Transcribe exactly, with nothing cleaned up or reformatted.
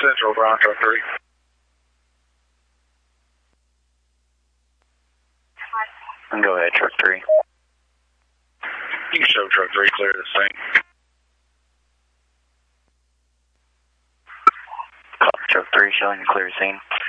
Central, Bronco three. Go ahead, truck three. You can show truck three clear the scene. Truck three showing you clear scene.